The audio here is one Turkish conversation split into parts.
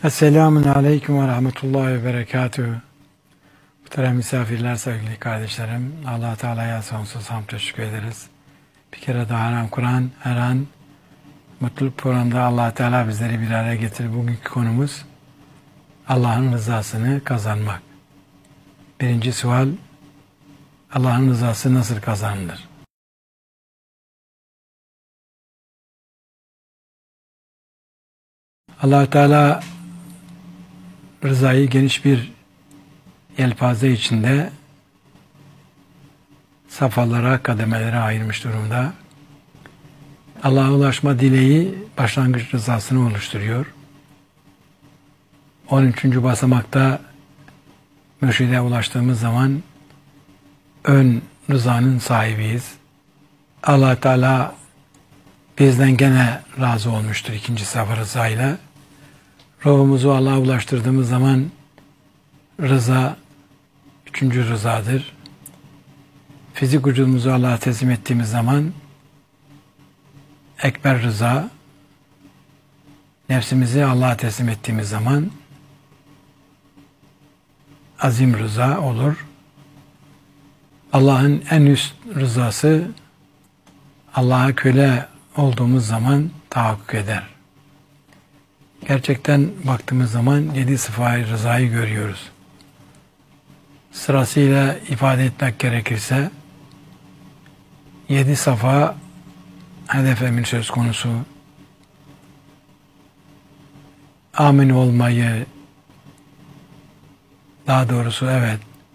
Esselamun Aleyküm ve Rahmetullahi ve Berekatühü. Muhterem misafirler, sevgili kardeşlerim, Allah Teala'ya sonsuz hamd teşekkür ederiz. Bir kere daha her an Kur'an, her an mutluluk programında Allah Teala bizleri bir araya getirir. Bugünkü konumuz Allah'ın rızasını kazanmak. Birinci sual, Allah'ın rızası nasıl kazanılır? Allah Teala rızayı geniş bir yelpaze içinde safhalara, kademelere ayırmış durumda. Allah'a ulaşma dileği başlangıç rızasını oluşturuyor. 13. basamakta mürşide ulaştığımız zaman ön rızanın sahibiyiz. Allah Teala bizden gene razı olmuştur ikinci safha rızayla. Ruhumuzu Allah'a ulaştırdığımız zaman rıza üçüncü rızadır. Fizik vücudumuzu Allah'a teslim ettiğimiz zaman ekber rıza, nefsimizi Allah'a teslim ettiğimiz zaman azim rıza olur. Allah'ın en üst rızası Allah'a köle olduğumuz zaman tahakkuk eder. Gerçekten baktığımız zaman 7 sıfat rızayı görüyoruz. Sırasıyla ifade etmek gerekirse 7 safa hedef emin söz konusu. Amin olmayı, daha doğrusu evet,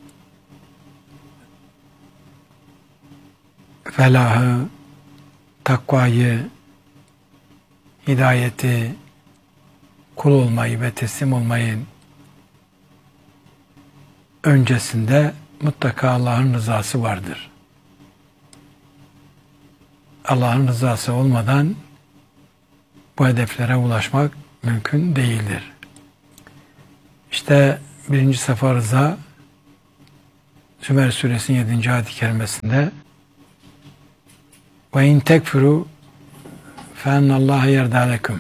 felahı, takvayı, hidayeti, kul olmayı ve teslim olmayı öncesinde mutlaka Allah'ın rızası vardır. Allah'ın rızası olmadan bu hedeflere ulaşmak mümkün değildir. İşte birinci safa rıza Zümer suresinin 7. ayet-i kerimesinde ve in tekfuru fe ennallâhe yerdâ leküm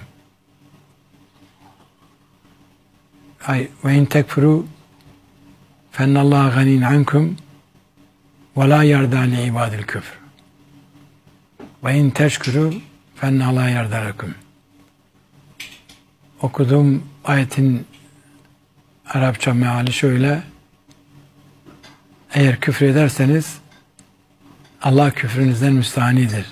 ve in tekfuru fe ennallâhe ganîn ankum ve lâ yerdâ li ibâdil küfr ve in teşkuru fe ennallâhe yerdâ leküm. Okuduğum ayetin Arapça meali şöyle: eğer küfrederseniz Allah küfrünüzden müstahanidir.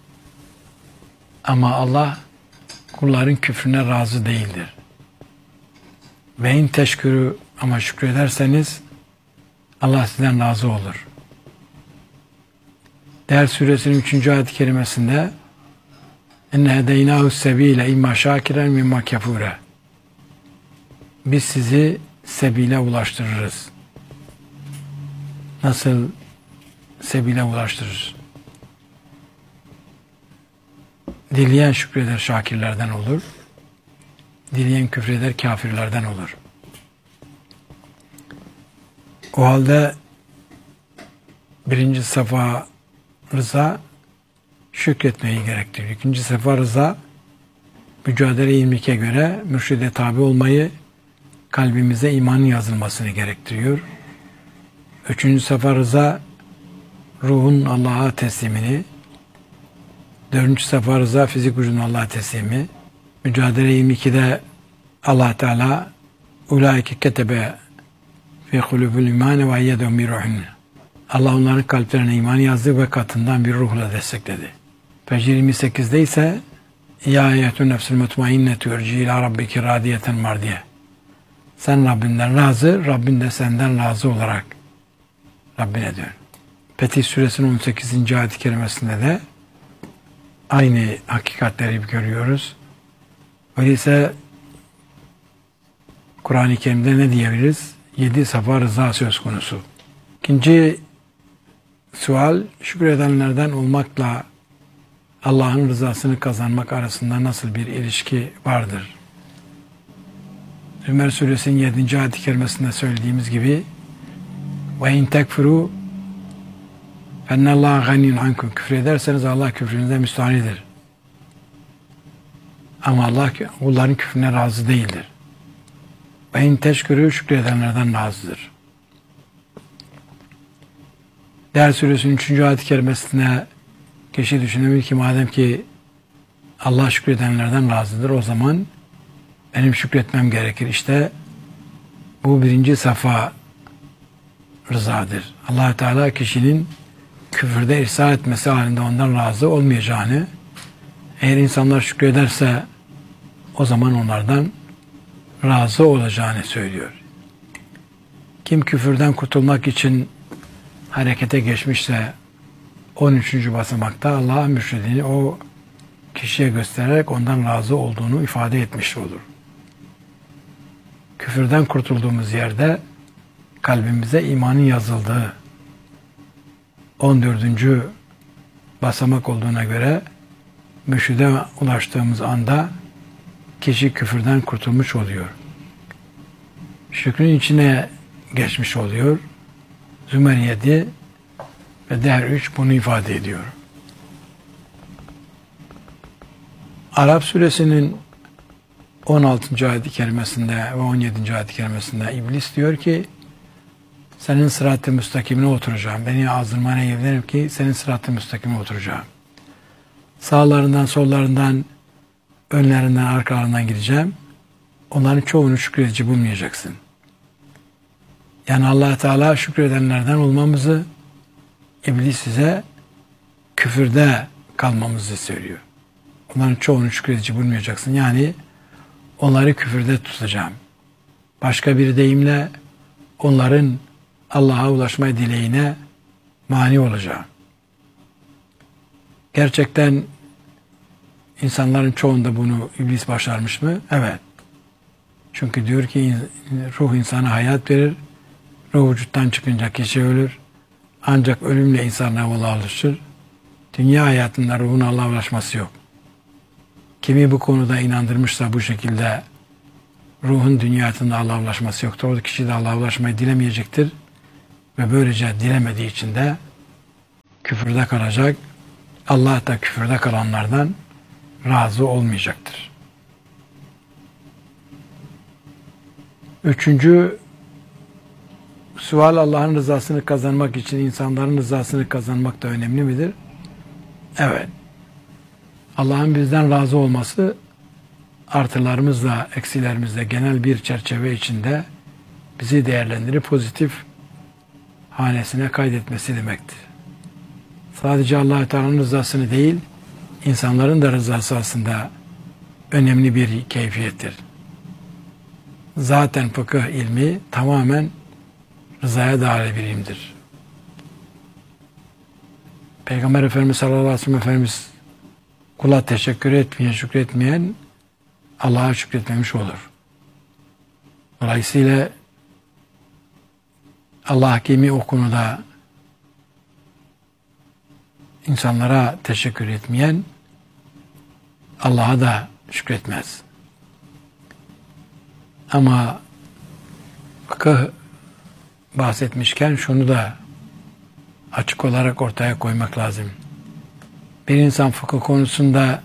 Ama Allah kulların küfrüne razı değildir. Ve in teşkürü, ama şükrederseniz Allah sizden razı olur. Değer suresinin 3. ayet-i kerimesinde enne hedeynahu sebile imma şakiren mimma kefure. Biz sizi sebile ulaştırırız. Nasıl sebile ulaştırırız? Dileyen şükreder şakirlerden olur. Dileyen küfreder kafirlerden olur. O halde birinci safa rıza şükretmeyi gerektiriyor. İkinci safa rıza mücadele ilmike göre mürşide tabi olmayı, kalbimize imanın yazılmasını gerektiriyor. Üçüncü safa rıza ruhun Allah'a teslimini, dördüncü safa rıza fizik vücudun Allah'a teslimi, mücadele 22'de Allah Teala ulaike ketebe fi kulubul iman ve ayyedehum bi ruhin. Allah onların kalplerine iman yazdı ve katından bir ruhla destekledi. Fecr 28'de ise ya eyyetun nefsül mutmainnetu irci ila rabbiki radiyeten mardiye. Sen Rabbinden razı, Rabbin de senden razı olarak Rabbine dön. Fetih suresinin 18. ayet-i kerimesinde de aynı hakikatleri görüyoruz. Öyleyse Kur'an-ı Kerim'de ne diyebiliriz? 7 safa rıza söz konusu. İkinci sual, şükredenlerden olmakla Allah'ın rızasını kazanmak arasında nasıl bir ilişki vardır? Zümer suresinin 7. ayet-i kerimesinde söylediğimiz gibi ve in tekfuru fennallâhe ganîn ankum. Küfrederseniz Allah küfrünüzden müstahanidir. Ama Allah kulların küfrüne razı değildir. Ve in teşkürü şükredenlerden razıdır. Değer Suresinin 3. ayet-i kerimesine kişi düşünebilir ki madem ki Allah şükredenlerden razıdır, o zaman benim şükretmem gerekir. İşte bu birinci safa rızadır. Allah Teala kişinin küfürde ısrar etmesi halinde ondan razı olmayacağını, eğer insanlar şükrederse o zaman onlardan razı olacağını söylüyor. Kim küfürden kurtulmak için harekete geçmişse 13. basamakta Allah mürşidini o kişiye göstererek ondan razı olduğunu ifade etmiş olur. Küfürden kurtulduğumuz yerde kalbimize imanın yazıldığı 14. basamak olduğuna göre mürşide ulaştığımız anda kişi küfürden kurtulmuş oluyor. Şükrün içine geçmiş oluyor. Zümer 7 ve Dehr 3 bunu ifade ediyor. Arap suresinin 16. ayet-i kerimesinde ve 17. ayet-i kerimesinde İblis diyor ki senin sırat-ı müstakimine oturacağım. Beni azdırmana yemin ki senin sırat-ı müstakimine oturacağım. Sağlarından, sollarından, önlerinden, arkalarından gideceğim. Onların çoğunu şükredici bulmayacaksın. Yani Allah Teala şükredenlerden olmamızı, İblis size küfürde kalmamızı söylüyor. Onların çoğunu şükredici bulmayacaksın. Yani onları küfürde tutacağım. Başka bir deyimle onların Allah'a ulaşma dileğine mani olacağım. Gerçekten insanların çoğunda bunu İblis başarmış mı? Evet. Çünkü diyor ki ruh insana hayat verir. Ruh vücuttan çıkınca kişi ölür. Ancak ölümle insan Allah'a alışır. Dünya hayatında ruhun Allah'a ulaşması yok. Kimi bu konuda inandırmışsa bu şekilde ruhun dünya hayatında Allah'a ulaşması yoktur. O kişi de Allah'a ulaşmayı dilemeyecektir. Ve böylece dilemediği için de küfürde kalacak. Allah da küfürde kalanlardan razı olmayacaktır. Üçüncü sual, Allah'ın rızasını kazanmak için insanların rızasını kazanmak da önemli midir? Evet. Allah'ın bizden razı olması artılarımızla, eksilerimizle genel bir çerçeve içinde bizi değerlendirip pozitif hanesine kaydetmesi demektir. Sadece Allah-u Teala'nın rızasını değil, insanların da rızası aslında önemli bir keyfiyettir. Zaten fıkıh ilmi tamamen rızaya dair bir ilimdir. Peygamber Efendimiz sallallahu aleyhi ve sellem Efendimiz kula teşekkür etmeyen, şükretmeyen Allah'a şükretmemiş olur. Dolayısıyla Allah hakimi o konuda insanlara teşekkür etmeyen Allah'a da şükretmez. Ama fıkıh bahsetmişken şunu da açık olarak ortaya koymak lazım. Bir insan fıkıh konusunda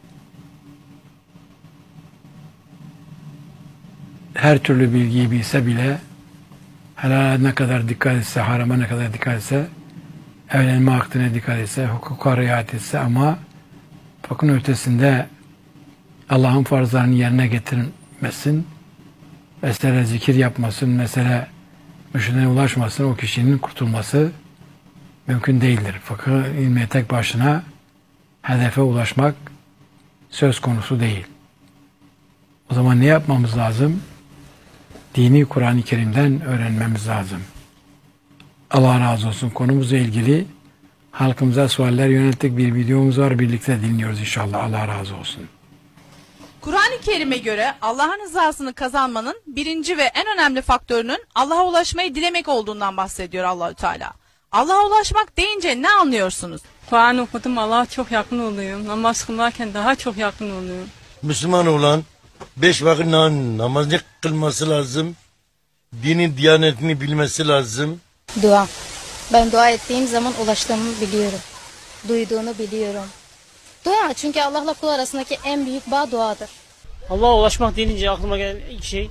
her türlü bilgiyi bilse bile, helale ne kadar dikkat etse, harama ne kadar dikkat etse, evlenme aktine dikkat etse, hukuka riayet etse ama fıkhın ötesinde Allah'ın farzlarını yerine getirmesin, mesele zikir yapmasın, mesele mürşidine ulaşmasın, o kişinin kurtulması mümkün değildir. Fıkıh ilmi tek başına hedefe ulaşmak söz konusu değil. O zaman ne yapmamız lazım? Dini Kur'an-ı Kerim'den öğrenmemiz lazım. Allah razı olsun. Konumuzla ilgili halkımıza sualler yönelttik. Bir videomuz var. Birlikte dinliyoruz inşallah. Allah razı olsun. Kur'an-ı Kerim'e göre Allah'ın rızasını kazanmanın birinci ve en önemli faktörünün Allah'a ulaşmayı dilemek olduğundan bahsediyor Allahü Teala. Allah'a ulaşmak deyince ne anlıyorsunuz? Kur'an okudum, Allah'a çok yakın oluyorum. Namaz kılarken daha çok yakın oluyorum. Müslüman olan 5 vakit namazını kılması lazım. Dinin diyanetini bilmesi lazım. Dua. Ben dua ettiğim zaman ulaştığımı biliyorum. Duyduğunu biliyorum. Dua, çünkü Allah'la kul arasındaki en büyük bağ duadır. Allah'a ulaşmak denince aklıma gelen ilk şey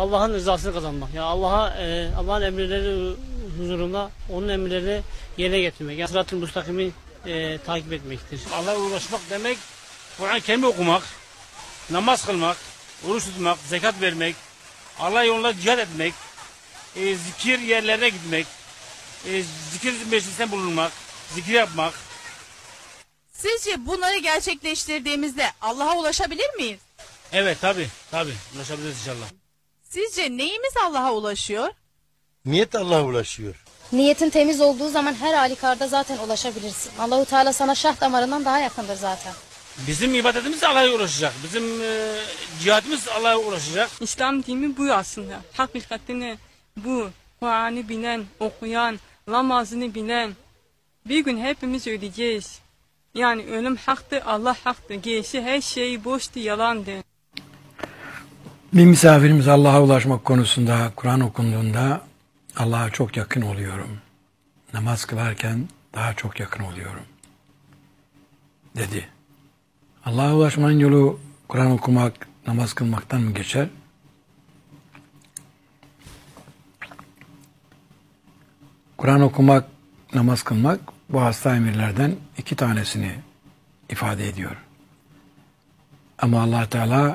Allah'ın rızasını kazanmak. Yani Allah'ın emirleri huzurunda onun emirlerini yerine getirmek. Yani sırat-ı müstakimi takip etmektir. Allah'a ulaşmak demek Kur'an-ı Kerim'i okumak, namaz kılmak, oruç tutmak, zekat vermek, Allah yolunda cihad etmek, zikir yerlerine gitmek, zikir meclisinde bulunmak, zikir yapmak. Sizce bunları gerçekleştirdiğimizde Allah'a ulaşabilir miyiz? Evet tabi ulaşabiliriz inşallah. Sizce neyimiz Allah'a ulaşıyor? Niyet Allah'a ulaşıyor. Niyetin temiz olduğu zaman her halükarda zaten ulaşabilirsin. Allahu Teala sana şah damarından daha yakındır zaten. Bizim ibadetimiz Allah'a ulaşacak. Bizim cihadımız Allah'a ulaşacak. İslam dini bu aslında. Hakikatini bu. Kur'an'ı bilen, okuyan, namazını bilen. Bir gün hepimiz öleceğiz. Yani ölüm haktır, Allah haktır. Gerisi her şey boştu, yalandı. Bir misafirimiz Allah'a ulaşmak konusunda Kur'an okunduğunda Allah'a çok yakın oluyorum. Namaz kılarken daha çok yakın oluyorum dedi. Allah'a ulaşmanın yolu Kur'an okumak, namaz kılmaktan mı geçer? Kur'an okumak, namaz kılmak bu hasta emirlerden 2 tanesini ifade ediyor. Ama Allah Teala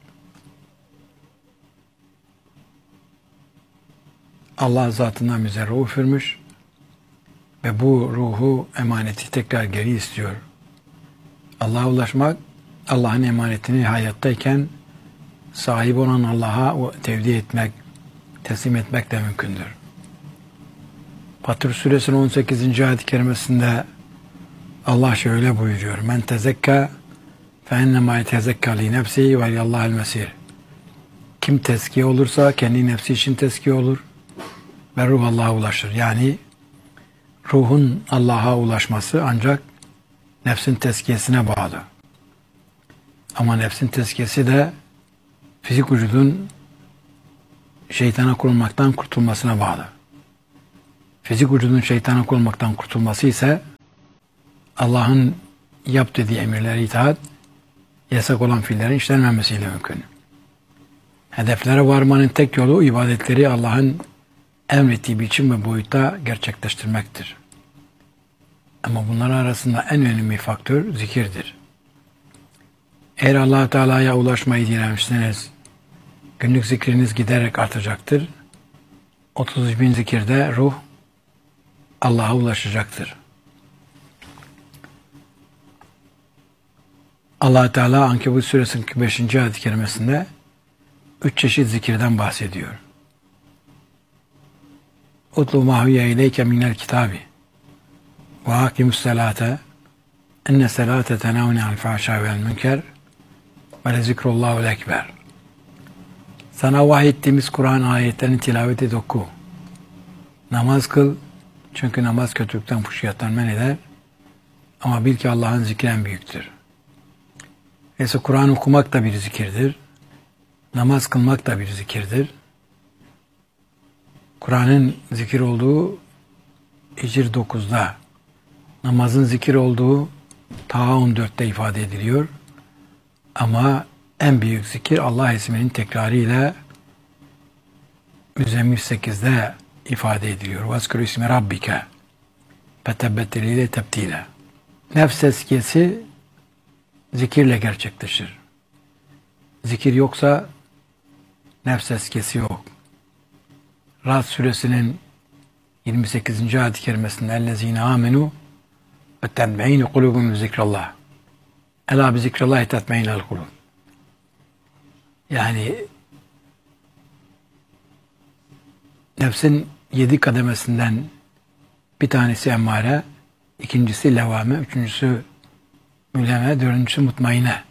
Allah zatından bize ruh üfürmüş ve bu ruhu emaneti tekrar geri istiyor. Allah'a ulaşmak, Allah'ın emanetini hayattayken sahip olan Allah'a tevdi etmek, teslim etmek de mümkündür. Fatır Suresinin 18. ayet-i kerimesinde Allah şöyle buyuruyor. Men tezekka fe ennemâ yetezekka li nefsihi ve yallâhel mesir. Kim tezkiye olursa kendi nefsi için tezkiye olur ve ruh Allah'a ulaşır. Yani ruhun Allah'a ulaşması ancak nefsin tezkiyesine bağlı. Ama nefsin tezkiyesi de fizik vücudun şeytana kullanmaktan kurtulmasına bağlı. Fizik vücudun şeytana kullanmaktan kurtulması ise Allah'ın yap dediği emirlere itaat, yasak olan fiillerin işlenmemesiyle mümkün. Hedeflere varmanın tek yolu ibadetleri Allah'ın emrettiği biçim ve boyutta gerçekleştirmektir. Ama bunların arasında en önemli faktör zikirdir. Eğer Allah Teala'ya ulaşmayı dilemişseniz günlük zikriniz giderek artacaktır. 30.000 zikirde ruh Allah'a ulaşacaktır. Allah Teala Ankebut Suresinin 5. ayet-i kerimesinde 3 çeşit zikirden bahsediyor. Utlu ma huye ileyke minel kitabi ve akimus salate enne salate tenavne al fahşâ vel münker ve le zikrullahul ekber. Sana vahyettiğimiz Kur'an ayetlerini tilavet et, oku. Namaz kıl. Çünkü namaz kötülükten, fuhşiyattan men eder. Ama bil ki Allah'ın zikri en büyüktür. Neyse Kur'an okumak da bir zikirdir. Namaz kılmak da bir zikirdir. Kur'an'ın zikir olduğu Hicr 9'da, namazın zikir olduğu Taha 14'te ifade ediliyor. Ama en büyük zikir Allah isminin tekrarıyla Müzzemmil 8'de ifade ediliyor. وَذْكُرُ ismi rabbike فَتَبَّتِلِيلَ tebdile. Nefs tezkiyesi zikirle gerçekleşir. Zikir yoksa nefs tezkiyesi yok. Ra'd suresinin 28. ayet-i kerimesinde اَلَّذ۪ينَ آمَنُوا وَتَنْبَعِينُ قُلُوبُمْ zikrallah. Ela bi zikrallahi tetme'inel kulub. Yani nefsin 7 kademesinden bir tanesi emmare, ikincisi levame, üçüncüsü mülheme, dördüncüsü mutmaine,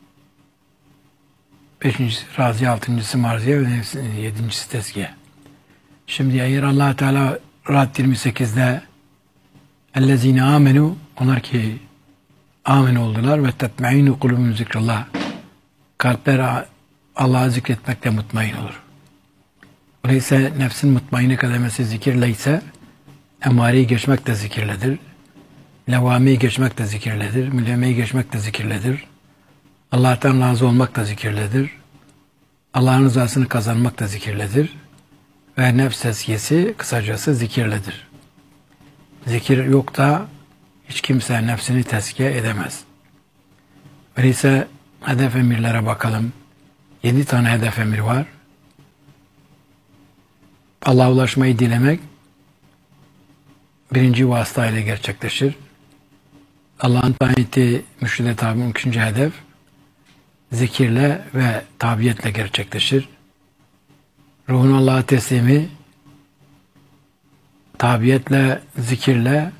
beşincisi raziye, altıncısı marziye ve yedincisi tezkiye. Şimdi eğer Allah Teala Ra'd 28'de ellezine amenu, onlar ki amin oldular ve tetme'inu kulubun zikrallah, kalpler Allah'ı zikretmekle mutmain olur. Öyleyse nefsin mutmainne kademesi zikirle ise emareyi geçmek de zikirledir. Levameyi geçmek de zikirledir. Mülhemeyi geçmek de zikirledir. Allah'tan razı olmak da zikirledir. Allah'ın rızasını kazanmak da zikirledir. Ve nefs tezkiyesi kısacası zikirledir. Zikir yok da hiç kimse nefsini tezkiye edemez. Öyleyse hedef emirlere bakalım. 7 tane hedef emir var. Allah'a ulaşmayı dilemek birinci vasıta ile gerçekleşir. Allah'ın tayin ettiği mürşide tabi 2. hedef zikirle ve tabiyetle gerçekleşir. Ruhun Allah'a teslimi tabiyetle, zikirle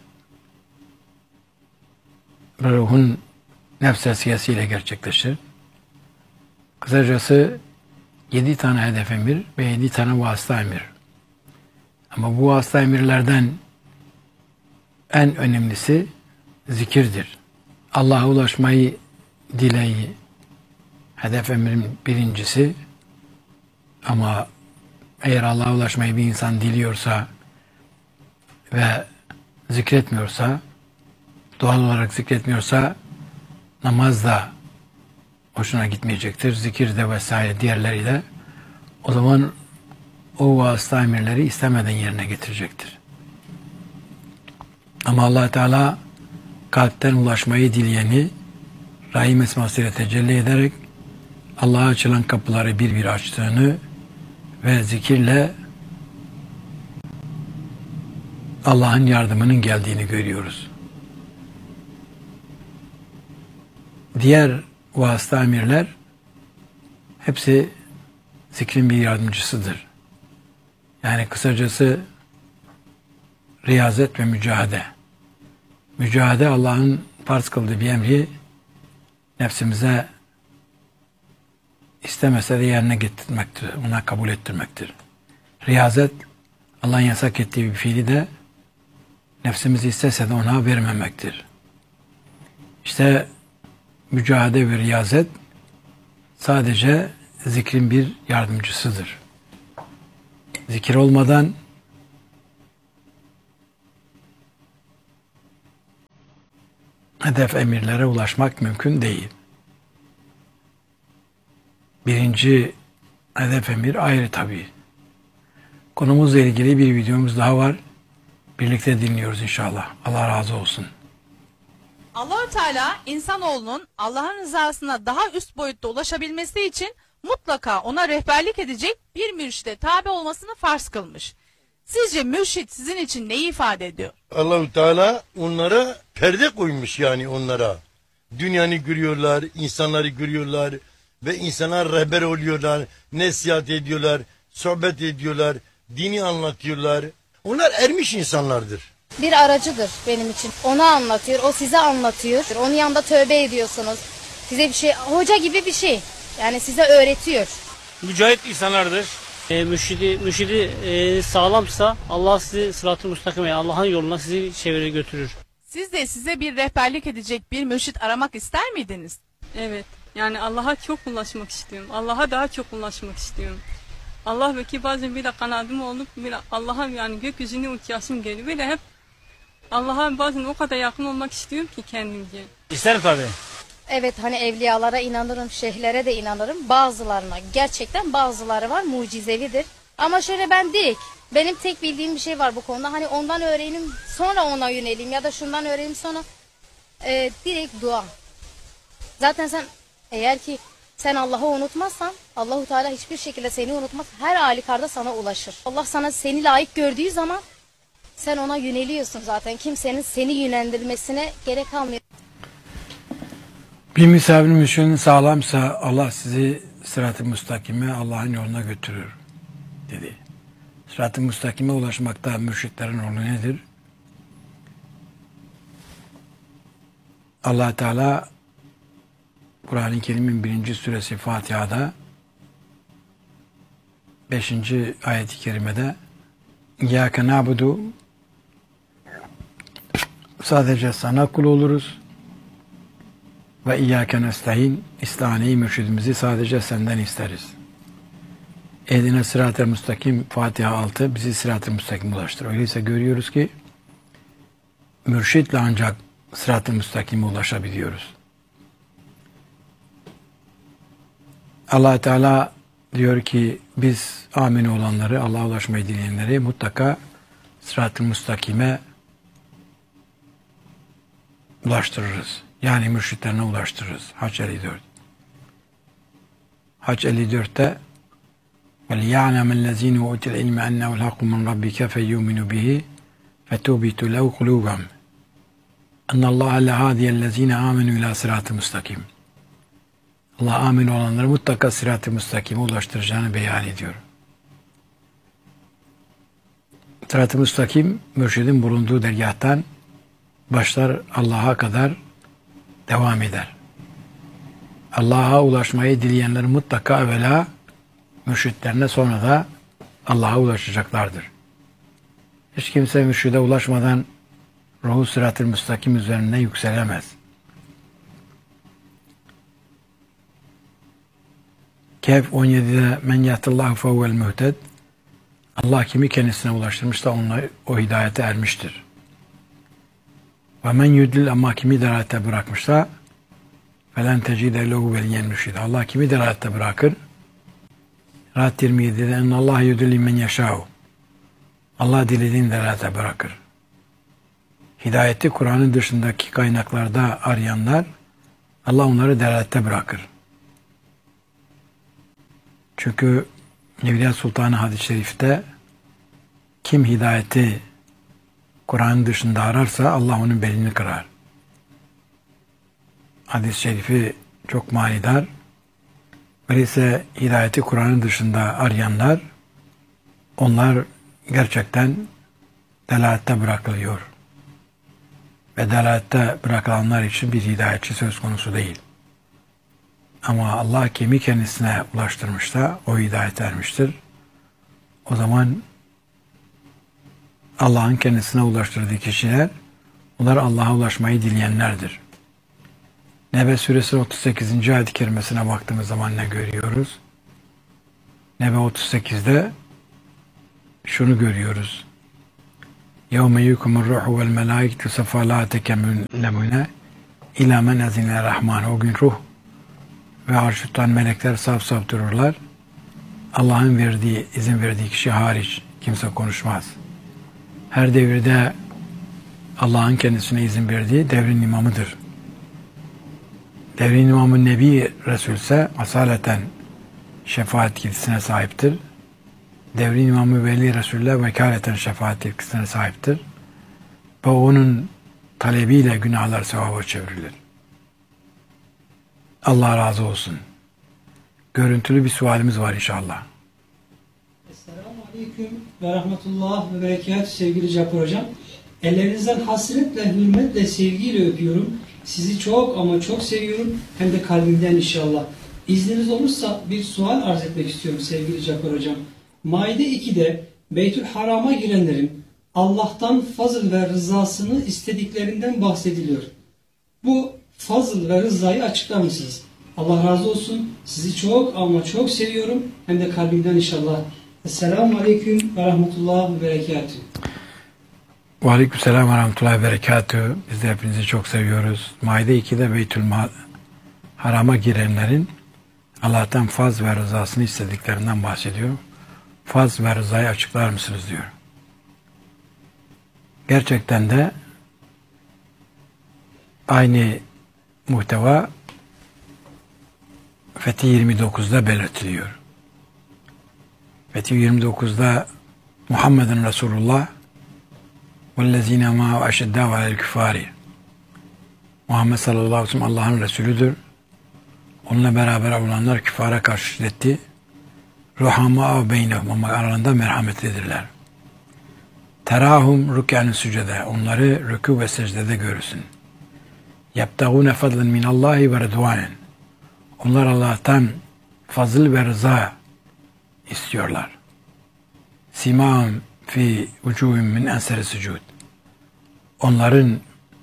ruhun nefs tezkiyesiyle gerçekleşir. Kısacası 7 tane hedef emir ve 7 tane vasıta emir. Ama bu vasıta emirlerden en önemlisi zikirdir. Allah'a ulaşmayı dileği hedef emrin birincisi, ama eğer Allah'a ulaşmayı bir insan diliyorsa ve zikretmiyorsa, doğal olarak zikretmiyorsa namaz da hoşuna gitmeyecektir. Zikir de vesaire diğerleri de. O zaman o vasıta emirleri istemeden yerine getirecektir. Ama Allah Teala kalpten ulaşmayı dileyeni Rahim esmasıyla tecelli ederek Allah'a açılan kapıları bir bir açtığını ve zikirle Allah'ın yardımının geldiğini görüyoruz. Diğer vasıta emirler hepsi zikrin bir yardımcısıdır. Yani kısacası riyazet ve mücahede. Mücahede Allah'ın farz kıldığı bir emri nefsimize istemese de yerine getirmektir. Ona kabul ettirmektir. Riyazet Allah'ın yasak ettiği bir fiili de nefsimiz istese de ona vermemektir. İşte mücahede ve riyazet sadece zikrin bir yardımcısıdır. Zikir olmadan hedef emirlere ulaşmak mümkün değil. Birinci hedef emir ayrı tabii. Konumuzla ilgili bir videomuz daha var. Birlikte dinliyoruz inşallah. Allah razı olsun. Allahü Teala insanoğlunun Allah'ın rızasına daha üst boyutta ulaşabilmesi için mutlaka ona rehberlik edecek bir mürşide tabi olmasını farz kılmış. Sizce mürşit sizin için neyi ifade ediyor? Allahu Teala onlara perde koymuş, yani onlara. Dünyanı görüyorlar, insanları görüyorlar ve insanlar rehber oluyorlar, nasihat ediyorlar, sohbet ediyorlar, dini anlatıyorlar. Onlar ermiş insanlardır. Bir aracıdır benim için. Ona anlatıyor, o size anlatıyor. Onun yanında tövbe ediyorsunuz. Size bir şey, hoca gibi bir şey. Yani size öğretiyor. Mücahit insanlardır. Mürşidi sağlamsa Allah sizi sırat-ı müstakime, Allah'ın yoluna sizi çevirir götürür. Siz de size bir rehberlik edecek bir mürşit aramak ister miydiniz? Evet. Yani Allah'a çok ulaşmak istiyorum. Allah'a daha çok ulaşmak istiyorum. Allah belki bazen bir de kanadım olup bir Allah'a yani gökyüzüne uçasım geliyor. Böyle hep Allah'a bazen o kadar yakın olmak istiyorum ki kendimce. İsterim tabii. Evet, hani evliyalara inanırım, şeyhlere de inanırım. Bazılarına, gerçekten bazıları var, mucizevidir. Ama şöyle ben direkt, benim tek bildiğim bir şey var bu konuda. Hani ondan öğrenim, sonra ona yöneleyim ya da şundan öğrenim sonra direkt dua. Zaten sen eğer ki sen Allah'ı unutmazsan Allahu Teala hiçbir şekilde seni unutmaz. Her halükarda sana ulaşır. Allah sana seni layık gördüğü zaman sen ona yöneliyorsun zaten. Kimsenin seni yönlendirmesine gerek kalmıyor. Bir misafirin müşrinin sağlamsa Allah sizi sırat-ı müstakime, Allah'ın yoluna götürür dedi. Sırat-ı müstakime ulaşmakta mürşitlerin yolu nedir? Allah Teala Kur'an-ı Kerim'in 1. suresi Fatiha'da 5. ayet-i kerimede İyyâke na'budu, sadece sana kul oluruz ve İyyâke nestaîn, istâneyi, mürşidimizi sadece senden isteriz. Ehdine sırat-ı müstakim Fatiha 6 bizi sırat-ı müstakim ulaştır. Öyleyse görüyoruz ki mürşitle ancak sırat-ı müstakime ulaşabiliyoruz. Allah Teala diyor ki biz amin olanları, Allah'a ulaşmayı dileyenleri mutlaka sırat-ı müstakime ulaştırırız. Yani mürşitlerine ulaştırırız. Hac 54. Hac 54'te وَلِيَعْلَمَ الَّذ۪ينَ اُوتِ الْعِلْمَ اَنَّهُ الْحَقُّ مِنْ رَبِّكَ فَيُؤْمِنُ بِهِ فَتُوبِتُ لَهُ قُلُوبَهُمْ اَنَّ اللّٰهَ لَهَادِيَ الَّذ۪ينَ آمَنُوا اِلٰى صِرَاطِ مُسْتَقِيمٍ. Allah amin olanları mutlaka sırat-ı müstakime ulaştıracağını beyan ediyor. Sırat-ı müstakim, mürşidin bulunduğu dergâhtan başlar Allah'a kadar devam eder. Allah'a ulaşmayı dileyenler mutlaka evvela mürşitlerine, sonra da Allah'a ulaşacaklardır. Hiç kimse mürşide ulaşmadan ruhu sırat-ı müstakim üzerine yükselemez. Kehf 17'de men yahdillahu fehuvel muhted. Allah kimi kendisine ulaştırmışsa o hidayete ermiştir. Ve men yudlil, ama kimi delalete bırakmışsa felen tecide lehu veliyen mürşid. Allah kimi delalete bırakır? Rahat 27'de ennallah yudilli men yeşâhu. Allah dilediğini delalete bırakır. Hidayeti Kur'an'ın dışındaki kaynaklarda arayanlar Allah onları delalete bırakır. Çünkü Evliya Sultanı hadis-i şerifte kim hidayeti Kur'an'ın dışında ararsa Allah onun belini kırar. Hadis-i şerifi çok manidar. Öyleyse hidayeti Kur'an'ın dışında arayanlar, onlar gerçekten delalette bırakılıyor. Ve delalette bırakılanlar için bir hidayetçi söz konusu değil. Ama Allah kimi kendisine ulaştırmışsa o hidayet ermiştir. O zaman Allah'ın kendisine ulaştırdığı kişiler, onlar Allah'a ulaşmayı dileyenlerdir. Nebe suresinin 38. ayet-i kerimesine baktığımız zaman ne görüyoruz? Nebe 38'de şunu görüyoruz. يَوْمَ يُكُمُ الرُّحُ وَالْمَلَائِكَةُ سَفَّى لَا تَكَمُّنَ اِلَى مَنْ اَذِنَ الرَّحْمَانِ. O gün ruh ve arşuttan melekler saf saf dururlar. Allah'ın izin verdiği kişi hariç kimse konuşmaz. Her devirde Allah'ın kendisine izin verdiği devrin imamıdır. Devrin imamı Nebi Resul ise asaleten şefaat yetkisine sahiptir. Devrin imamı Veli Resul'le vekaleten şefaat yetkisine sahiptir. Ve onun talebiyle günahlar sevaba çevrilir. Allah razı olsun. Görüntülü bir sualimiz var inşallah. Esselamu Aleyküm ve Rahmetullah ve Berekatü sevgili Cafer Hocam. Ellerinizden hasretle, hürmetle, sevgiyle öpüyorum. Sizi çok ama çok seviyorum. Hem de kalbimden inşallah. İzniniz olursa bir sual arz etmek istiyorum sevgili Cafer Hocam. Maide 2'de Beytül Haram'a girenlerin Allah'tan fazıl ve rızasını istediklerinden bahsediliyor. Bu fazıl ve rızayı açıklar mısınız? Allah razı olsun. Sizi çok ama çok seviyorum. Hem de kalbimden inşallah. Esselamu Aleyküm ve Rahmetullah ve Berekatü. Ve Aleykümselam ve Rahmetullah ve Berekatü. Biz de hepinizi çok seviyoruz. Maide 2'de Beytül Haram'a girenlerin Allah'tan faz ve rızasını istediklerinden bahsediyor. Faz ve rızayı açıklar mısınız diyor. Gerçekten de aynı muhteva Fethi 29'da belirtiliyor. Fethi 29'da Muhammedun Resulullah وَالَّذ۪ينَ مَا وَاَشَدَّهُ عَلَى الْكُفَارِ. Muhammed sallallahu aleyhi ve sellem Allah'ın Resulüdür. Onunla beraber olanlar küfara karşı şiddetti. Ruhama beynehum, ama aralarında merhametlidirler. Terahum rükâ'nın sücede, onları rükû ve secdede görürsün. Yebtagûne fadlen minallahi ve redvanen. Onlar Allah'tan fazıl ve rıza istiyorlar. Simâhum fi vücûhim min enseri sucud. Onların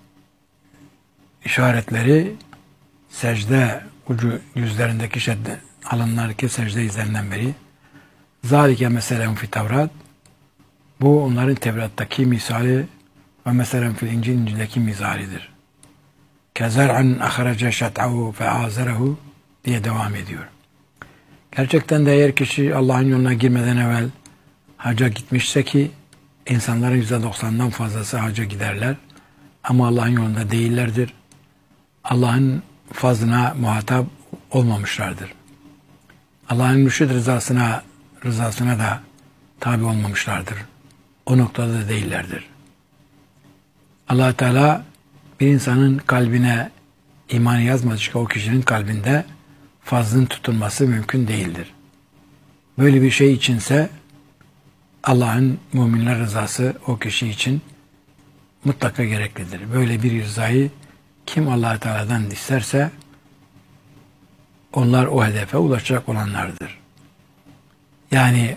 işaretleri secde yüzlerindeki alınlardaki secde izlerinden beri. Zalike meselehum fi Tevrat. Bu onların Tevrat'taki misali ve meselehum fil İncil'deki misalidir. Kezer'an ahrece şat'ahu fe azerehu diye devam ediyor. Gerçekten de eğer kişi Allah'ın yoluna girmeden evvel hacca gitmişse, ki insanların %90'dan fazlası hacca giderler ama Allah'ın yolunda değillerdir. Allah'ın fazlına muhatap olmamışlardır. Allah'ın mürşid rızasına da tabi olmamışlardır. O noktada da değillerdir. Allah Teala bir insanın kalbine iman yazmadıkça o kişinin kalbinde fazlın tutulması mümkün değildir. Böyle bir şey içinse Allah'ın müminler rızası o kişi için mutlaka gereklidir. Böyle bir rızayı kim Allah Teala'dan isterse onlar o hedefe ulaşacak olanlardır. Yani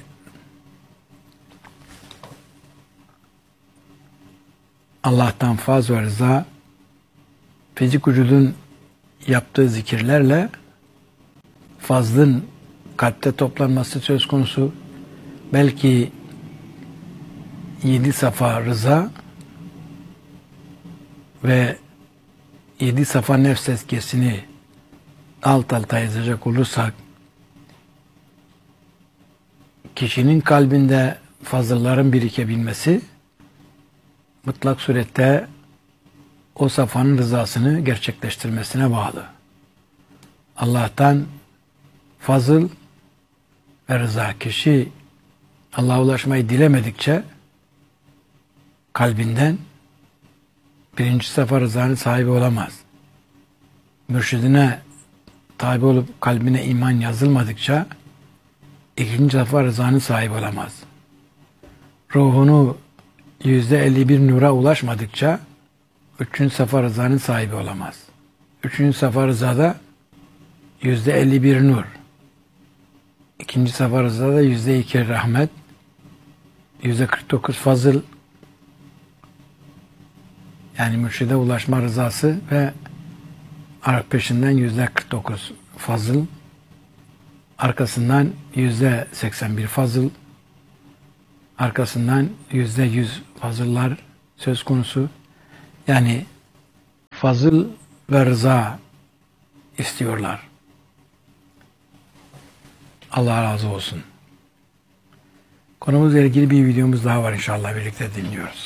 Allah'tan faz ve rıza fizik vücudun yaptığı zikirlerle fazlın kalpte toplanması söz konusu. Belki 7 safa rıza ve 7 safa nefs tezkiyesini alt alta yazacak olursak kişinin kalbinde fazılların birikebilmesi mutlak surette o safanın rızasını gerçekleştirmesine bağlı. Allah'tan fazıl ve rıza, kişi Allah'a ulaşmayı dilemedikçe kalbinden birinci safa rızanın sahibi olamaz. Mürşidine tabi olup kalbine iman yazılmadıkça ikinci safa rızanın sahibi olamaz. Ruhunu %51 nura ulaşmadıkça üçüncü safa rızanın sahibi olamaz. Üçüncü safa rızada %51 nur. İkinci safa rızada %2 rahmet, %49 fazıl, yani mürşide ulaşma rızası ve peşinden %49 fazıl, arkasından %81 fazıl, arkasından %100 fazıllar söz konusu. Yani fazıl ve rıza istiyorlar. Allah razı olsun. Konumuzla ilgili bir videomuz daha var, inşallah birlikte dinliyoruz.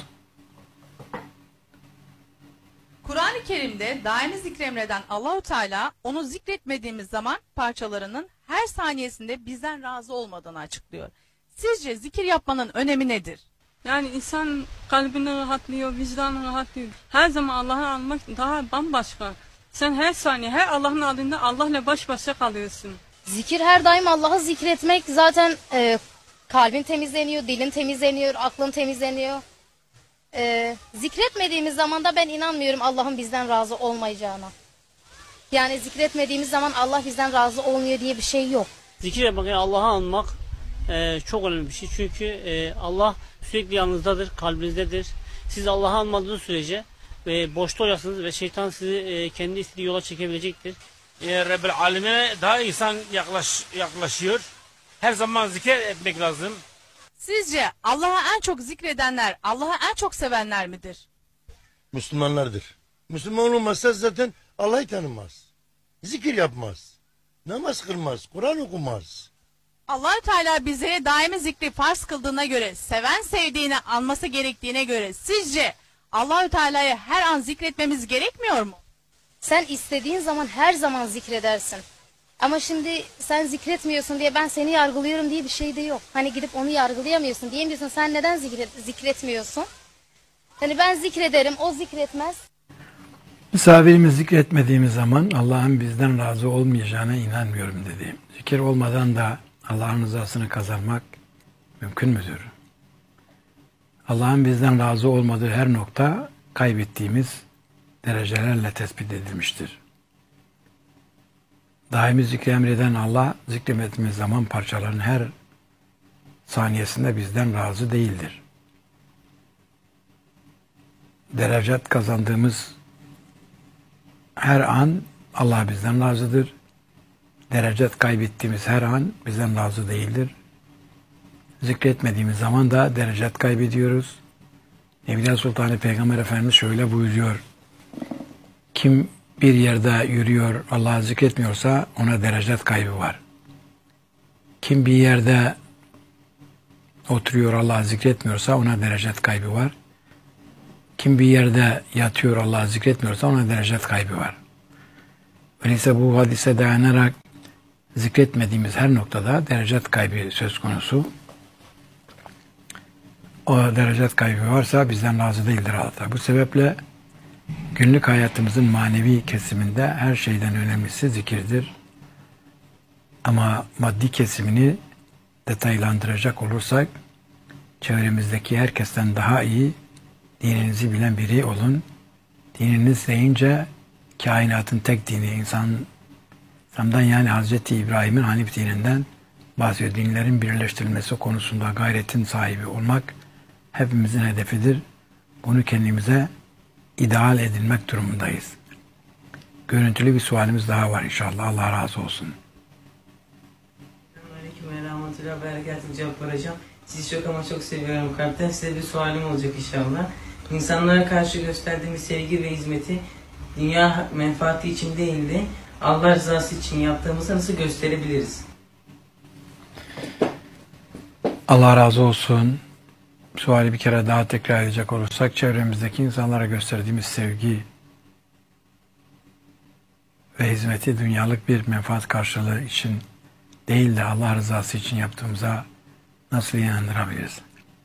Kur'an-ı Kerim'de daimi zikremreden Allahu Teala onu zikretmediğimiz zaman parçalarının her saniyesinde bizden razı olmadığını açıklıyor. Sizce zikir yapmanın önemi nedir? Yani insan kalbini rahatlıyor, vicdanı rahatlıyor. Her zaman Allah'ı anmak daha bambaşka. Sen her saniye, her Allah'ın adında Allah'la baş başa kalıyorsun. Zikir her daim Allah'ı zikretmek zaten kalbin temizleniyor, dilin temizleniyor, aklın temizleniyor. Zikretmediğimiz zaman da ben inanmıyorum Allah'ın bizden razı olmayacağına. Yani zikretmediğimiz zaman Allah bizden razı olmuyor diye bir şey yok. Zikir yapmak, yani Allah'ı anmak çok önemli bir şey. Çünkü Allah sürekli yanınızdadır, kalbinizdedir. Siz Allah'ı anmadığınız sürece boşta olacaksınız ve şeytan sizi kendi istediği yola çekebilecektir. Rabbil Alemine daha insan yaklaşıyor. Her zaman zikir etmek lazım. Sizce Allah'a en çok zikredenler, Allah'ı en çok sevenler midir? Müslümanlardır. Müslüman olmazsa zaten Allah'ı tanımaz. Zikir yapmaz. Namaz kılmaz. Kur'an okumaz. Allahü Teala bize daimi zikri farz kıldığına göre, seven sevdiğini anması gerektiğine göre sizce Allahü Teala'yı her an zikretmemiz gerekmiyor mu? Sen istediğin zaman her zaman zikredersin. Ama şimdi sen zikretmiyorsun diye ben seni yargılıyorum diye bir şey de yok. Hani gidip onu yargılayamıyorsun. Diyemiyorsun sen neden zikretmiyorsun? Hani ben zikrederim, o zikretmez. Misafirimiz zikretmediğimiz zaman Allah'ın bizden razı olmayacağına inanmıyorum dedi. Zikir olmadan da Allah'ın rızasını kazanmak mümkün müdür? Allah'ın bizden razı olmadığı her nokta kaybettiğimiz derecelerle tespit edilmiştir. Daimi zikri emreden Allah, zikretmediğimiz zaman parçaların her saniyesinde bizden razı değildir. Derecat kazandığımız her an Allah bizden razıdır. Derecat kaybettiğimiz her an bizden razı değildir. Zikretmediğimiz zaman da derecat kaybediyoruz. Evliya Sultanı Peygamber Efendimiz şöyle buyuruyor. Kim bir yerde yürüyor, Allah'ı zikretmiyorsa ona derecat kaybı var. Kim bir yerde oturuyor Allah'ı zikretmiyorsa ona derecet kaybı var. Kim bir yerde yatıyor Allah'ı zikretmiyorsa ona derecet kaybı var. Öyleyse bu hadise dayanarak zikretmediğimiz her noktada derecet kaybı söz konusu. O derecet kaybı varsa bizden razı değildir Allah. Bu sebeple günlük hayatımızın manevi kesiminde her şeyden önemlisi zikirdir. Ama maddi kesimini detaylandıracak olursak çevremizdeki herkesten daha iyi dininizi bilen biri olun. Dininiz deyince kainatın tek dini, insandan yani Hazreti İbrahim'in Hanif dininden bahsediyor. Dinlerin birleştirilmesi konusunda gayretin sahibi olmak hepimizin hedefidir. Bunu kendimize ideal edinmek durumundayız. Görüntülü bir sualimiz daha var inşallah. Allah razı olsun. Selamünaleyküm ve rahmetullah berekatuhu Cabbar Hocam. Sizi çok ama çok seviyorum kalpten. Size bir sualim olacak inşallah. İnsanlara karşı gösterdiğimiz sevgi ve hizmeti dünya menfaati için değil de Allah rızası için yaptığımızı nasıl gösterebiliriz? Allah razı olsun. Suali bir kere daha tekrar edecek olursak çevremizdeki insanlara gösterdiğimiz sevgi ve hizmeti dünyalık bir menfaat karşılığı için değil de Allah rızası için yaptığımıza nasıl inandırabiliriz?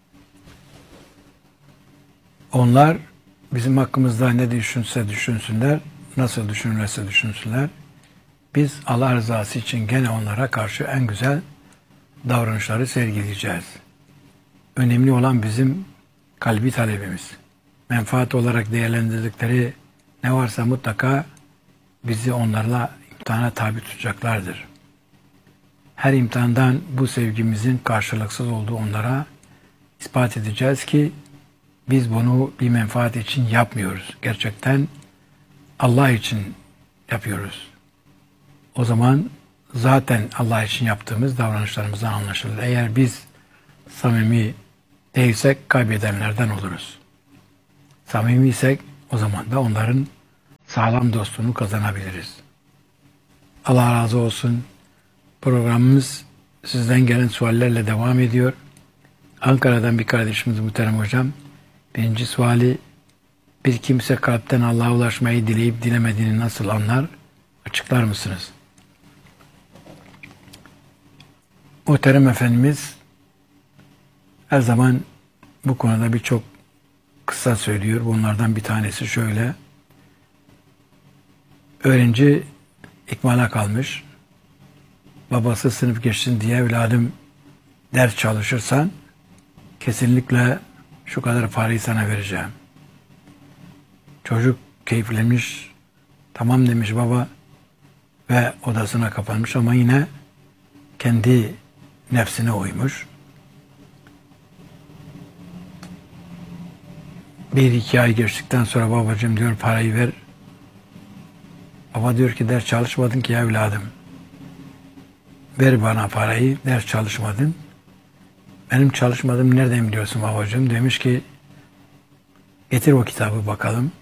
Onlar bizim hakkımızda ne düşünse düşünsünler, nasıl düşünürlerse düşünsünler. Biz Allah rızası için gene onlara karşı en güzel davranışları sergileyeceğiz. Önemli olan bizim kalbi talebimiz. Menfaat olarak değerlendirdikleri ne varsa mutlaka bizi onlarla imtihana tabi tutacaklardır. Her imtihandan bu sevgimizin karşılıksız olduğu onlara ispat edeceğiz ki biz bunu bir menfaat için yapmıyoruz. Gerçekten Allah için yapıyoruz. O zaman zaten Allah için yaptığımız davranışlarımızdan anlaşılır. Eğer biz samimi değilsek kaybedenlerden oluruz. Samimiysek o zaman da onların sağlam dostluğunu kazanabiliriz. Allah razı olsun. Programımız sizden gelen suallerle devam ediyor. Ankara'dan bir kardeşimiz muhterem hocam. Birinci suali, bir kimse kalpten Allah'a ulaşmayı dileyip dilemediğini nasıl anlar? Açıklar mısınız? Muhterem Efendimiz her zaman bu konuda birçok kıssa söylüyor. Bunlardan bir tanesi şöyle. Öğrenci ikmala kalmış. Babası sınıf geçsin diye evladım ders çalışırsan kesinlikle şu kadar parayı sana vereceğim. Çocuk keyiflemiş, tamam demiş baba ve odasına kapanmış ama yine kendi nefsine uymuş. 1-2 ay geçtikten sonra babacığım diyor parayı ver. Baba diyor ki ders çalışmadın ki evladım. Ver bana parayı, ders çalışmadın. Benim çalışmadığımı nereden biliyorsun babacığım? Demiş ki getir o kitabı bakalım.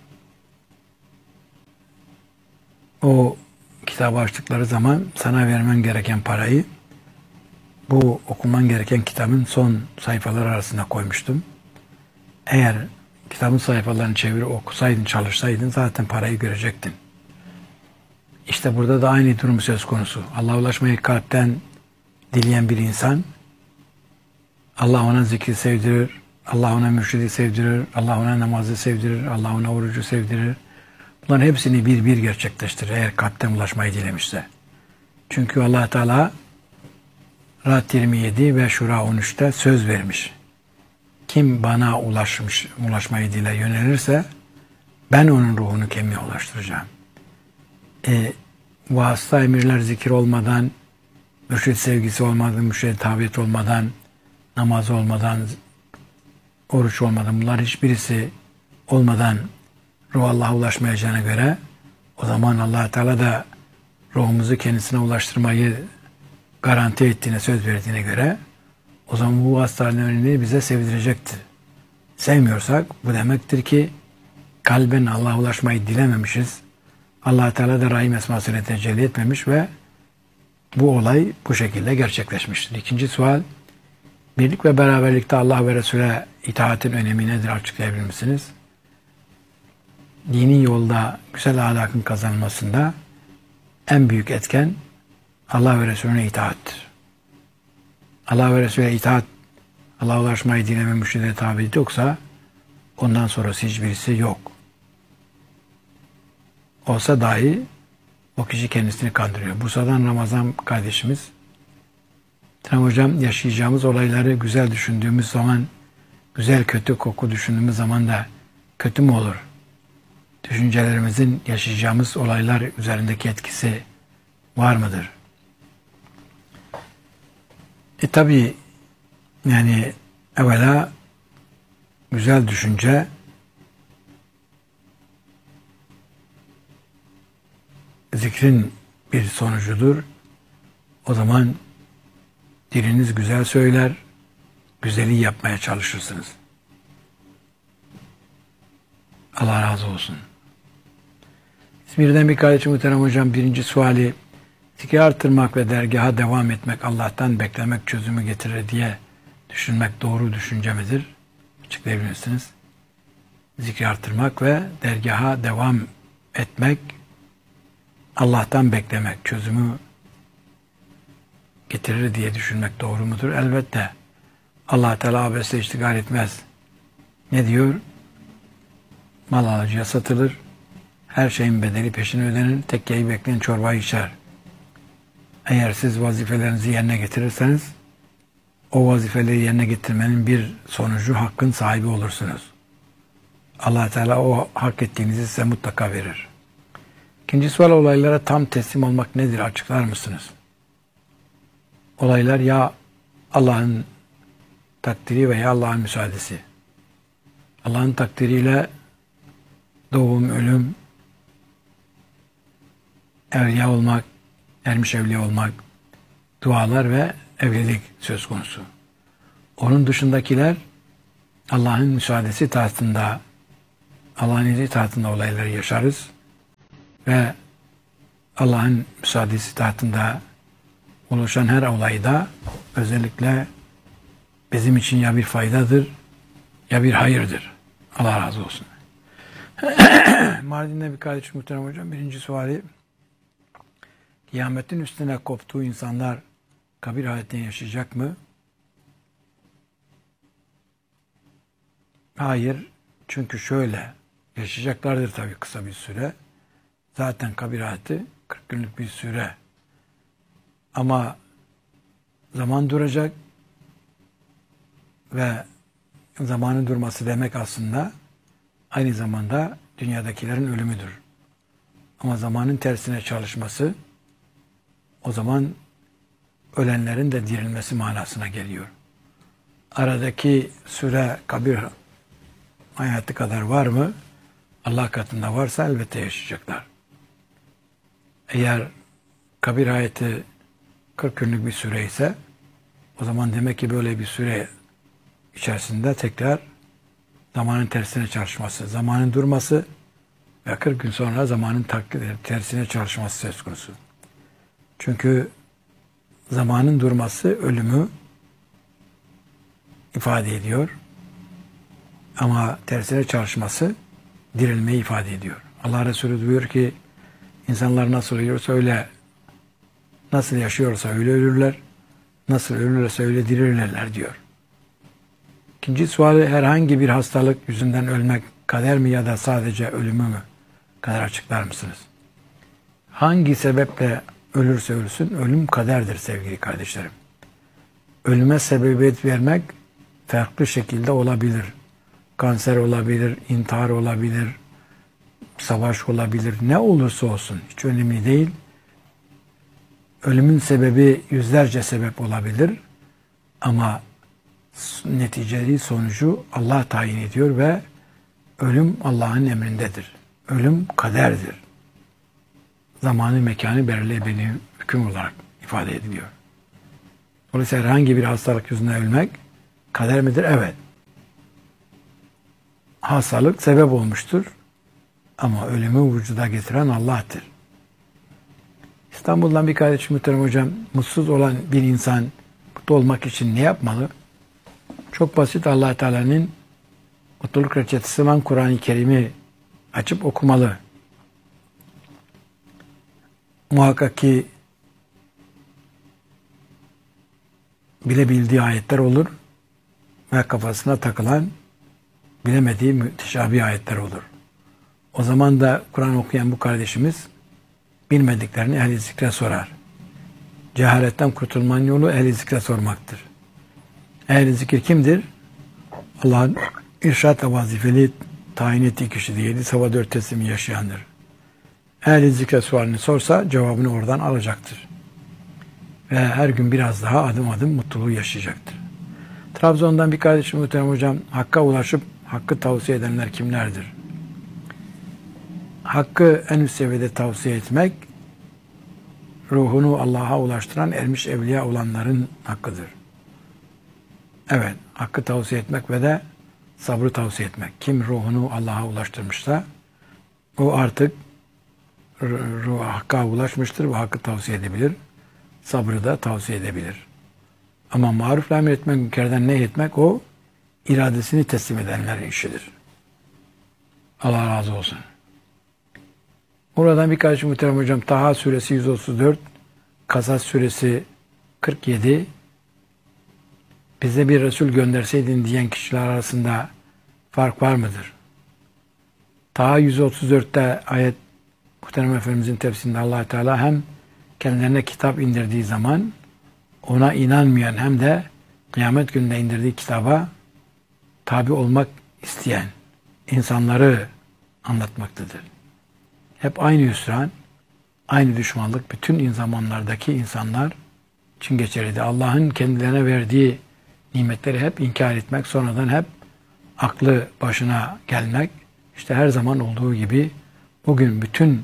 O kitabı açtıkları zaman sana vermen gereken parayı bu okuman gereken kitabın son sayfaları arasında koymuştum. Eğer kitabın sayfalarını çevirip okusaydın, çalışsaydın zaten parayı görecektin. İşte burada da aynı durum söz konusu. Allah'a ulaşmayı kalpten dileyen bir insan, Allah ona zikri sevdirir, Allah ona mürşidi sevdirir, Allah ona namazı sevdirir, Allah ona orucu sevdirir. Bunların hepsini bir bir gerçekleştirir eğer kalpten ulaşmayı dilemişse. Çünkü Allah Teala Ra'd 27 ve Şura 13'te söz vermiş. Kim bana ulaşmayı dile yönelirse ben onun ruhunu kemiğe ulaştıracağım. Vasıta emirler zikir olmadan, mürşid sevgisi olmadan, mürşid tabiyet olmadan, namaz olmadan, oruç olmadan, bunlar hiçbirisi olmadan ruh Allah'a ulaşmayacağına göre o zaman Allah Teala da ruhumuzu kendisine ulaştırmayı garanti ettiğine, söz verdiğine göre o zaman bu vasıtaların önünü bize sevdirecektir. Sevmiyorsak bu demektir ki kalben Allah'a ulaşmayı dilememişiz. Allah Teala da Rahim esmasını tecelli etmemiş ve bu olay bu şekilde gerçekleşmiştir. İkinci sual, birlik ve beraberlikte Allah ve Resul'e itaatin önemi nedir açıklayabilir misiniz? Dini yolda güzel ahlakın kazanılmasında en büyük etken Allah ve Resulüne itaattir. Allah ve Resulüne itaat, Allah'a ulaşmayı dinleme mürşide tabi yoksa ondan sonrası hiçbirisi yok. Olsa dahi o kişi kendisini kandırıyor. Bursa'dan Ramazan kardeşimiz, hocam, yaşayacağımız olayları güzel düşündüğümüz zaman, güzel kötü koku düşündüğümüz zaman da kötü mü olur? Düşüncelerimizin yaşayacağımız olaylar üzerindeki etkisi var mıdır? Tabii yani evvela güzel düşünce zikrin bir sonucudur. O zaman diliniz güzel söyler, güzeli yapmaya çalışırsınız. Allah razı olsun. İzmir'den bir kardeşim muhterem hocam, birinci suali, zikri artırmak ve dergaha devam etmek, Allah'tan beklemek çözümü getirir diye düşünmek doğru düşünce midir? Açıklayabilir misiniz? Zikri artırmak ve dergaha devam etmek, Allah'tan beklemek çözümü getirir diye düşünmek doğru mudur? Elbette. Allah Teala abesle iştigal etmez. Ne diyor? Mal alıcıya satılır. Her şeyin bedeli peşine ödenir. Tekkeyi bekleyen çorbayı içer. Eğer siz vazifelerinizi yerine getirirseniz o vazifeleri yerine getirmenin bir sonucu hakkın sahibi olursunuz. Allah Teala o hak ettiğinizi size mutlaka verir. İkinci sual, olaylara tam teslim olmak nedir? Açıklar mısınız? Olaylar ya Allah'ın takdiri veya Allah'ın müsaadesi. Allah'ın takdiriyle doğum, ölüm, evliya olmak, ermiş evliya olmak, dualar ve evlilik söz konusu. Onun dışındakiler Allah'ın müsaadesi tahtında, Allah'ın izni tahtında olayları yaşarız ve Allah'ın müsaadesi tahtında oluşan her olayda özellikle bizim için ya bir faydadır ya bir hayırdır. Allah razı olsun. Mardin'de bir kardeşim muhterem hocam, birinci suali, kıyametin üstüne koptuğu insanlar kabir hayatını yaşayacak mı? Hayır. Çünkü şöyle, yaşayacaklardır tabii kısa bir süre. Zaten kabir hayatı 40 günlük bir süre. Ama zaman duracak ve zamanın durması demek aslında aynı zamanda dünyadakilerin ölümüdür. Ama zamanın tersine çalışması o zaman ölenlerin de dirilmesi manasına geliyor. Aradaki süre kabir hayatı kadar var mı? Allah katında varsa elbette yaşayacaklar. Eğer kabir hayatı 40 günlük bir süre ise o zaman demek ki böyle bir süre içerisinde tekrar zamanın tersine çalışması, zamanın durması ve 40 gün sonra zamanın tersine çalışması söz konusu. Çünkü zamanın durması ölümü ifade ediyor. Ama tersine çalışması dirilmeyi ifade ediyor. Allah Resulü diyor ki insanlar nasıl ölüyorsa öyle, nasıl yaşıyorsa öyle ölürler, nasıl ölürlerse öyle dirilirler diyor. İkinci suali, herhangi bir hastalık yüzünden ölmek kader mi ya da sadece ölümü mü? Kader açıklar mısınız? Hangi sebeple ölürse ölsün, ölüm kaderdir sevgili kardeşlerim. Ölüme sebebiyet vermek farklı şekilde olabilir. Kanser olabilir, intihar olabilir, savaş olabilir. Ne olursa olsun hiç önemli değil. Ölümün sebebi yüzlerce sebep olabilir. Ama neticeli sonucu Allah tayin ediyor ve ölüm Allah'ın emrindedir. Ölüm kaderdir. Zamanı, mekanı belirleyen hüküm olarak ifade ediliyor. Dolayısıyla herhangi bir hastalık yüzünden ölmek kader midir? Evet. Hastalık sebep olmuştur. Ama ölümü vücuda getiren Allah'tır. İstanbul'dan bir kardeşim muhterem hocam, mutsuz olan bir insan mutlu olmak için ne yapmalı? Çok basit, Allah Teala'nın mutluluk reçetesi olan Kur'an-ı Kerim'i açıp okumalı. Muhakkak ki bilebildiği ayetler olur ve kafasına takılan bilemediği müteşabih ayetler olur. O zaman da Kur'an okuyan bu kardeşimiz bilmediklerini ehl-i zikre sorar. Cehaletten kurtulmanın yolu ehl-i zikre sormaktır. Ehl-i zikir kimdir? Allah'ın irşat ve vazifeli tayin ettiği kişi diye sabah 4 teslimi yaşayandır. Ehl-i zikre sualini sorsa cevabını oradan alacaktır. Ve her gün biraz daha adım adım mutluluğu yaşayacaktır. Trabzon'dan bir kardeşim muhterem hocam, Hakk'a ulaşıp Hakk'ı tavsiye edenler kimlerdir? Hakk'ı en üst seviyede tavsiye etmek, ruhunu Allah'a ulaştıran ermiş evliya olanların hakkıdır. Evet, Hakk'ı tavsiye etmek ve de sabrı tavsiye etmek. Kim ruhunu Allah'a ulaştırmışsa, o artık Hakk'a ulaşmıştır ve Hakk'ı tavsiye edebilir. Sabrı da tavsiye edebilir. Ama marufla emretmek, münkerden nehyetmek, o iradesini teslim edenlerin işidir. Allah razı olsun. Buradan birkaç muhterem hocam, Taha suresi 134, Kasas suresi 47, bize bir Resul gönderseydin diyen kişiler arasında fark var mıdır? Taha 134'te ayet, muhterem Efendimizin tefsirinde Allah Teala hem kendilerine kitap indirdiği zaman ona inanmayan hem de kıyamet gününde indirdiği kitaba tabi olmak isteyen insanları anlatmaktadır. Hep aynı hüsran, aynı düşmanlık bütün zamanlardaki insanlar için geçerliydi. Allah'ın kendilerine verdiği nimetleri hep inkar etmek, sonradan hep aklı başına gelmek, işte her zaman olduğu gibi bugün bütün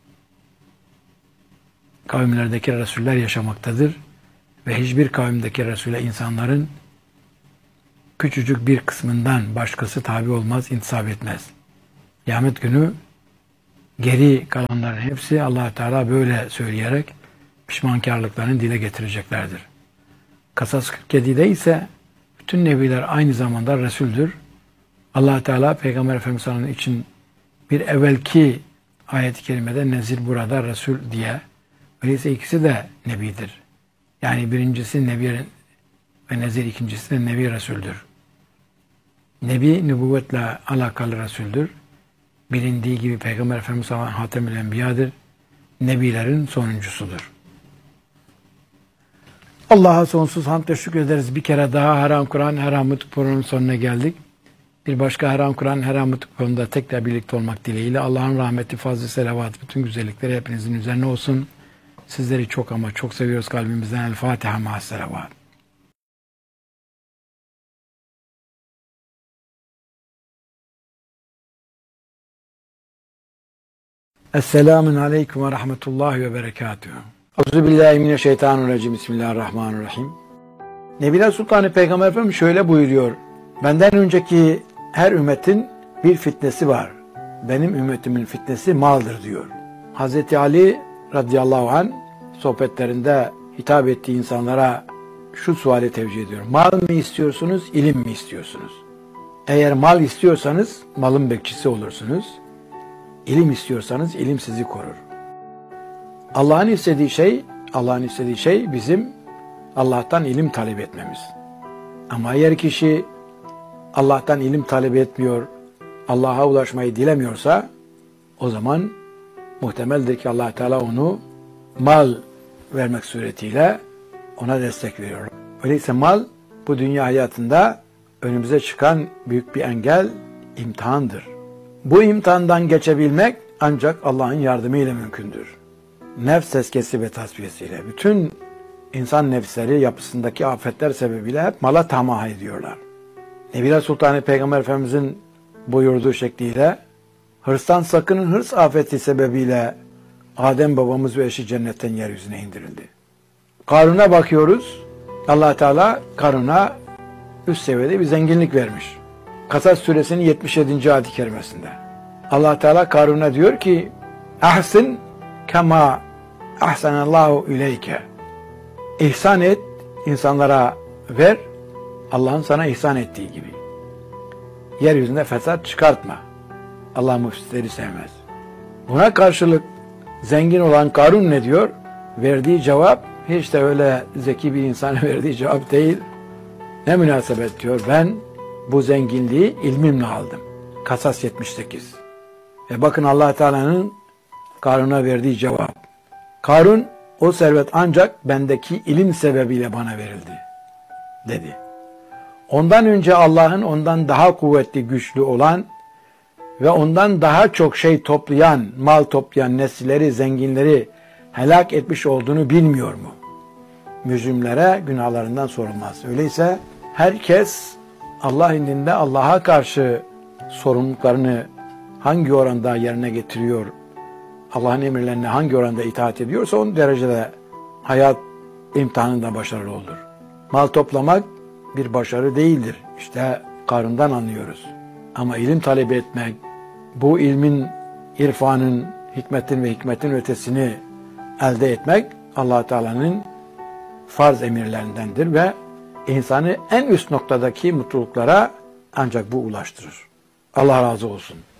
kavimlerdeki Resuller yaşamaktadır ve hiçbir kavimdeki Resul'e insanların küçücük bir kısmından başkası tabi olmaz, intisap etmez. Kıyamet günü geri kalanların hepsi Allah Teala böyle söyleyerek pişmankarlıklarını dile getireceklerdir. Kasas 47'de ise bütün nebiler aynı zamanda Resul'dür. Allah Teala Peygamber Efendimiz Sallallahu Aleyhi ve Sellem için bir evvelki ayet-i kerimede nezir burada Resul diye. Öyleyse ikisi de nebidir. Yani birincisi nebi ve nezir, ikincisi de nebi Resul'dür. Nebi nübüvvetle alakalı Resul'dür. Bilindiği gibi Peygamber Efendimiz Sallallahu Aleyhi ve Sellem Hatemül Enbiya'dır. Nebilerin sonuncusudur. Allah'a sonsuz hamd ve şükrederiz. Bir kere daha Haram Kur'an, Haram Nutuk programının sonuna geldik. Bir başka Haram Kur'an, Haram Nutuk programında tekrar birlikte olmak dileğiyle Allah'ın rahmeti, fazlı, selavatı, bütün güzellikleri hepinizin üzerine olsun. Sizleri çok ama çok seviyoruz kalbimizden. El Fatiha ma'as selavat. Esselamun aleyküm ve rahmetullahi ve berekatühü. Euzubillahimineşşeytanirracim. Bismillahirrahmanirrahim. Nebiler Sultanı Peygamber Efendimiz şöyle buyuruyor. Benden önceki her ümmetin bir fitnesi var. Benim ümmetimin fitnesi maldır diyor. Hazreti Ali radıyallahu anh sohbetlerinde hitap ettiği insanlara şu suali tevcih ediyor. Mal mı istiyorsunuz, ilim mi istiyorsunuz? Eğer mal istiyorsanız malın bekçisi olursunuz. İlim istiyorsanız ilim sizi korur. Allah'ın istediği şey bizim Allah'tan ilim talep etmemiz. Ama eğer kişi Allah'tan ilim talep etmiyor, Allah'a ulaşmayı dilemiyorsa o zaman muhtemeldir ki Allah Teala onu mal vermek suretiyle ona destek veriyor. Öyleyse mal bu dünya hayatında önümüze çıkan büyük bir engel, imtihandır. Bu imtihandan geçebilmek ancak Allah'ın yardımıyla mümkündür. Nefs tezkiyesi ve tasfiyesiyle. Bütün insan nefsleri yapısındaki afetler sebebiyle hep mala tamah ediyorlar. Nebiler Sultanı Peygamber Efendimizin buyurduğu şekliyle hırstan sakının, hırs afeti sebebiyle Adem babamız ve eşi cennetten yeryüzüne indirildi. Karun'a bakıyoruz. Allah Teala Karun'a üst seviyede bir zenginlik vermiş. Kasas suresinin 77. ayet-i kerimesinde. Allah Teala Karun'a diyor ki: "Ahsin kema ahsanallahu ileyke. İhsan et, insanlara ver, Allah'ın sana ihsan ettiği gibi. Yeryüzünde fesat çıkartma. Allah müfsitleri sevmez. Buna karşılık zengin olan Karun ne diyor? Verdiği cevap hiç de öyle zeki bir insana verdiği cevap değil. Ne münasebet diyor, ben bu zenginliği ilmimle aldım. Kasas 78. Bakın Allah Teala'nın Karun'a verdiği cevap. Karun, o servet ancak bendeki ilim sebebiyle bana verildi dedi. Ondan önce Allah'ın ondan daha kuvvetli, güçlü olan ve ondan daha çok şey toplayan, mal toplayan nesilleri, zenginleri helak etmiş olduğunu bilmiyor mu? Mücrimlere günahlarından sorulmaz. Öyleyse herkes Allah indinde Allah'a karşı sorumluluklarını hangi oranda yerine getiriyor, Allah'ın emirlerine hangi oranda itaat ediyorsa onun derecede hayat imtihanında başarılı olur. Mal toplamak bir başarı değildir. İşte Karun'dan anlıyoruz. Ama ilim talep etmek, bu ilmin, irfanın, hikmetin ötesini elde etmek Allah Teala'nın farz emirlerindendir ve insanı en üst noktadaki mutluluklara ancak bu ulaştırır. Allah razı olsun.